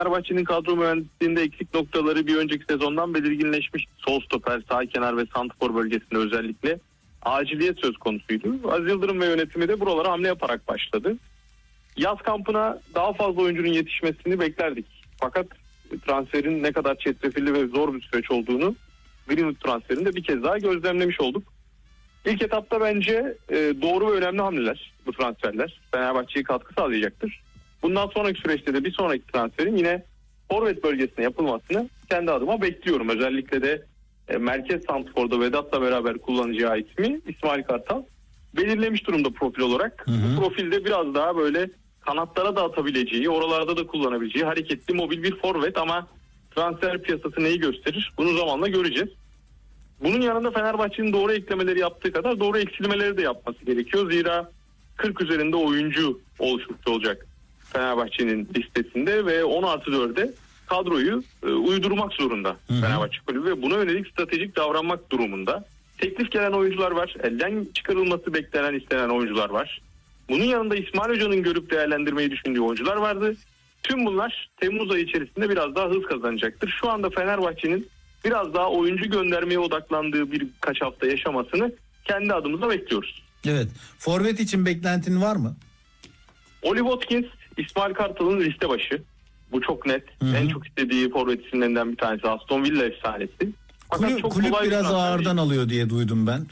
Fenerbahçe'nin kadro mühendisliğinde eksik noktaları bir önceki sezondan belirginleşmiş. Sol stoper, sağ kenar ve santrfor bölgesinde özellikle aciliyet söz konusuydu. Aziz Yıldırım ve yönetimi de buralara hamle yaparak başladı. Yaz kampına daha fazla oyuncunun yetişmesini beklerdik. Fakat transferin ne kadar çetrefilli ve zor bir süreç olduğunu Greenwood transferinde bir kez daha gözlemlemiş olduk. İlk etapta bence doğru ve önemli hamleler bu transferler. Fenerbahçe'ye katkı sağlayacaktır. Bundan sonraki süreçte de bir sonraki transferin yine forvet bölgesine yapılmasını kendi adıma bekliyorum. Özellikle de merkez santrforda Vedat'la beraber kullanacağı ismi İsmail Kartal belirlemiş durumda profil olarak. Bu profilde biraz daha böyle kanatlara da atabileceği, oralarda da kullanabileceği hareketli mobil bir forvet ama transfer piyasası neyi gösterir? Bunu zamanla göreceğiz. Bunun yanında Fenerbahçe'nin doğru eklemeleri yaptığı kadar doğru eksilmeleri de yapması gerekiyor. Zira 40 üzerinde oyuncu oluşmuş olacak Fenerbahçe'nin listesinde ve 10+4'e kadroyu uydurmak zorunda Fenerbahçe Kulübü ve buna yönelik stratejik davranmak durumunda. Teklif gelen oyuncular var, elden çıkarılması beklenen, istenen oyuncular var. Bunun yanında İsmail Hoca'nın görüp değerlendirmeyi düşündüğü oyuncular vardı. Tüm bunlar Temmuz ayı içerisinde biraz daha hız kazanacaktır. Şu anda Fenerbahçe'nin biraz daha oyuncu göndermeye odaklandığı birkaç hafta yaşamasını kendi adımıza bekliyoruz. Evet. Forvet için beklentin var mı? Oli Watkins, İsmail Kartal'ın liste başı. Bu çok net. En çok istediği forvet isimlerinden bir tanesi. Aston Villa efsanesi. Kulüp biraz ağırdan alıyor diye duydum ben.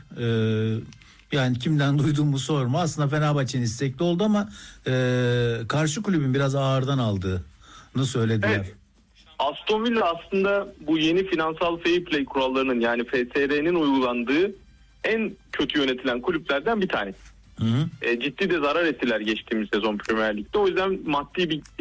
Yani kimden duyduğumu sorma. Aslında Fenerbahçe'nin istekli oldu ama karşı kulübün biraz ağırdan aldığını söylediler. Evet. Aston Villa aslında bu yeni finansal fair play kurallarının yani FSR'nin uygulandığı en kötü yönetilen kulüplerden bir tanesi. Ciddi de zarar ettiler geçtiğimiz sezon Premier Lig'de. O yüzden maddi bir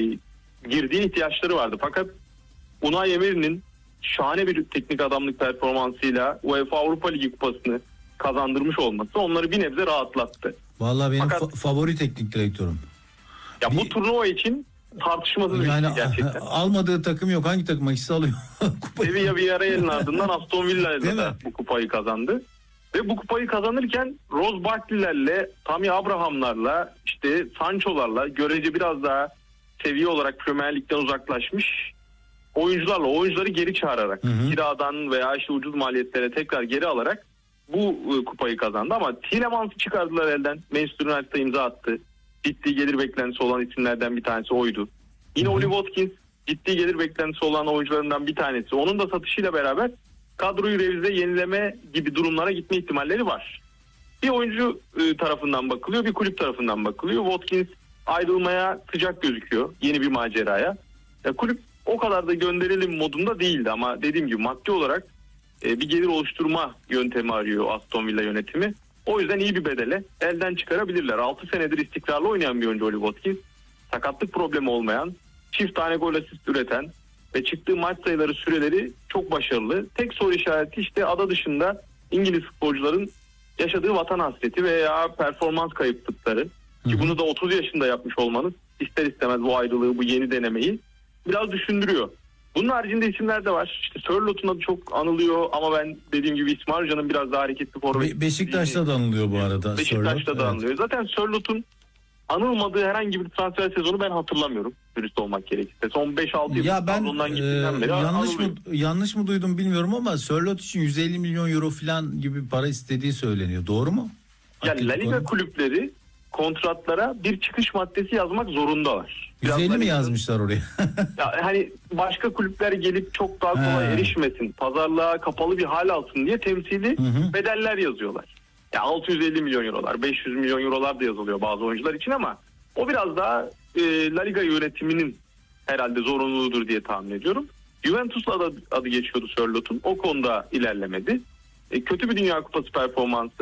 girdiği ihtiyaçları vardı. Fakat Unai Emery'nin şahane bir teknik adamlık performansıyla UEFA Avrupa Ligi kupasını kazandırmış olması onları bir nebze rahatlattı. Vallahi benim favori teknik direktörüm. Ya bu turnuva için tartışmasız yani, bir şey gerçekten. Almadığı takım yok. Hangi takıma hisse alıyor? Sevilla Villarreal'in ardından Aston Villa'yla da bu kupayı kazandı. Ve bu kupayı kazanırken Ross Barkley'lerle, Tammy Abraham'larla, işte Sancho'larla görece biraz daha seviye olarak Premier Lig'den uzaklaşmış oyuncularla, oyuncuları geri çağırarak, kiradan veya işte ucuz maliyetlere tekrar geri alarak bu kupayı kazandı. Ama Tielemans'ı çıkardılar elden. Manchester United'a imza attı. Ciddi gelir beklentisi olan isimlerden bir tanesi oydu. Yine Oli Watkins ciddi gelir beklentisi olan oyuncularından bir tanesi. Onun da satışıyla beraber kadroyu revize, yenileme gibi durumlara gitme ihtimalleri var. Bir oyuncu tarafından bakılıyor, bir kulüp tarafından bakılıyor. Watkins ayrılmaya sıcak gözüküyor yeni bir maceraya. Kulüp o kadar da gönderelim modunda değildi ama dediğim gibi maddi olarak bir gelir oluşturma yöntemi arıyor Aston Villa yönetimi. O yüzden iyi bir bedele elden çıkarabilirler. 6 senedir istikrarlı oynayan bir oyuncu Oli Watkins. Sakatlık problemi olmayan, çift tane gol asist üreten ve çıktığı maç sayıları, süreleri çok başarılı. Tek soru işareti işte ada dışında İngiliz futbolcuların yaşadığı vatan hasreti veya performans kayıplıkları. Ki bunu da 30 yaşında yapmış olmanız ister istemez bu ayrılığı, bu yeni denemeyi biraz düşündürüyor. Bunun haricinde isimler de var. İşte Sörlot'un adı çok anılıyor ama ben dediğim gibi İsmail Hoca'nın biraz daha hareketli forvet. Beşiktaş'ta da anılıyor bu arada. Beşiktaş'ta da anılıyor. Zaten Sörlot'un anılmadığı herhangi bir transfer sezonu ben hatırlamıyorum. Dürüst olmak gerekirse. Son 5-6 yıl kadrondan gittiğinden beri yanlış mı duydum bilmiyorum ama Sörlot için 150 milyon euro falan gibi para istediği söyleniyor. Doğru mu? Yani La Liga kulüpleri kontratlara bir çıkış maddesi yazmak zorundalar. 150 mi yazmışlar oraya? Ya hani başka kulüpler gelip çok daha kolay erişmesin, pazarlığa kapalı bir hal alsın diye temsili bedeller yazıyorlar. Ya 650 milyon eurolar, 500 milyon eurolar da yazılıyor bazı oyuncular için ama o biraz daha La Liga yönetiminin herhalde zorunluluğudur diye tahmin ediyorum. Juventus'la adı geçiyordu Sörlot'un. O konuda ilerlemedi. Kötü bir Dünya Kupası performansı.